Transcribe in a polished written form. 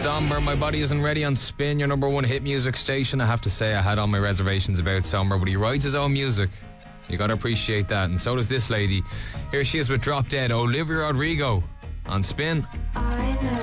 Somber, My Body Isn't Ready on Spin, your number one hit music station. I have to say, I had all my reservations about Somber, but he writes his own music. You gotta appreciate that, and so does this lady. Here she is with Drop Dead, Olivia Rodrigo on Spin.